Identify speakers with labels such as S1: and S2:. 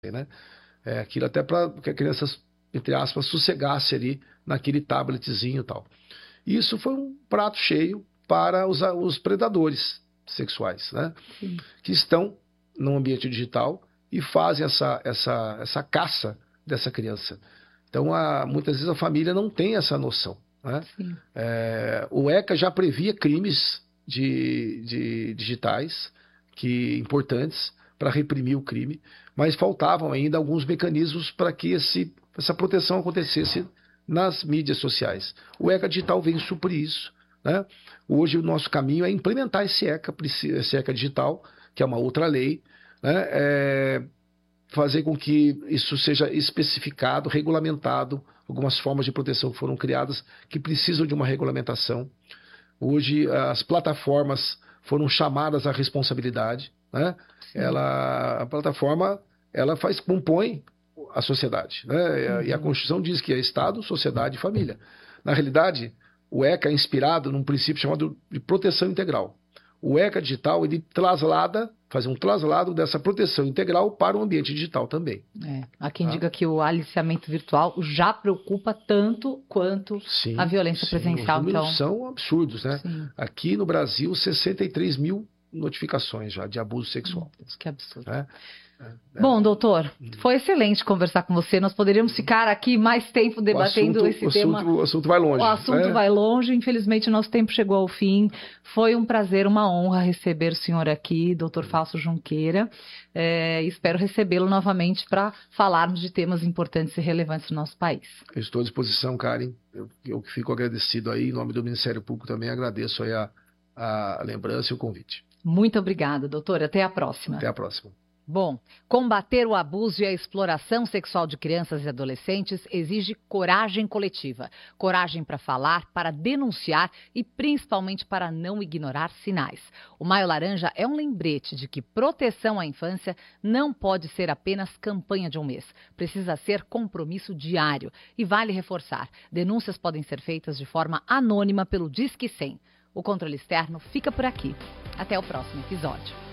S1: né? Aquilo até para que a criança, entre aspas, sossegasse ali naquele tabletzinho e tal. Isso foi um prato cheio para os predadores sexuais, né?
S2: Sim.
S1: Que estão no ambiente digital e fazem essa caça dessa criança. Então, muitas vezes a família não tem essa noção, né? O ECA já previa crimes digitais importantes para reprimir o crime, mas faltavam ainda alguns mecanismos para que essa proteção acontecesse nas mídias sociais. O ECA digital vem suprir isso, né? Hoje o nosso caminho é implementar esse ECA digital, que é uma outra lei, né? Fazer com que isso seja especificado, regulamentado, algumas formas de proteção que foram criadas que precisam de uma regulamentação. Hoje as plataformas foram chamadas à responsabilidade, né? A plataforma compõe a sociedade, né? E a Constituição diz que é Estado, sociedade e família. Na realidade, o ECA é inspirado num princípio chamado de proteção integral. O ECA digital, ele faz um traslado dessa proteção integral para o ambiente digital também.
S2: Há quem diga que o aliciamento virtual já preocupa tanto quanto a violência presencial.
S1: Os números são absurdos, né?
S2: Sim.
S1: Aqui no Brasil, 63 mil notificações já de abuso sexual.
S2: Que absurdo.
S1: Bom,
S2: doutor, foi excelente conversar com você. Nós poderíamos ficar aqui mais tempo debatendo esse tema.
S1: O assunto vai longe.
S2: O assunto vai longe. Infelizmente, o nosso tempo chegou ao fim. Foi um prazer, uma honra receber o senhor aqui, doutor Fausto Junqueira. Espero recebê-lo novamente para falarmos de temas importantes e relevantes no nosso país.
S1: Eu estou à disposição, Karen. Eu fico agradecido aí. Em nome do Ministério Público também agradeço aí a lembrança e o convite.
S2: Muito obrigada, doutor. Até a próxima.
S1: Até a próxima.
S3: Bom, combater o abuso e a exploração sexual de crianças e adolescentes exige coragem coletiva. Coragem para falar, para denunciar e principalmente para não ignorar sinais. O Maio Laranja é um lembrete de que proteção à infância não pode ser apenas campanha de um mês. Precisa ser compromisso diário. E vale reforçar, denúncias podem ser feitas de forma anônima pelo Disque 100. O Controle Externo fica por aqui. Até o próximo episódio.